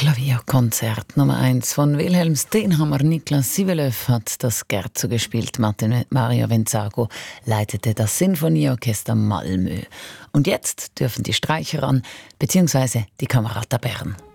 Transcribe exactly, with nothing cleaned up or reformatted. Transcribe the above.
Klavierkonzert Nummer eins von Wilhelm Steenhammer. Niklas Sivelöv hat das Scherzo gespielt. Martin Mario Venzago leitete das Sinfonieorchester Malmö. Und jetzt dürfen die Streicher ran, beziehungsweise die Camerata Bern.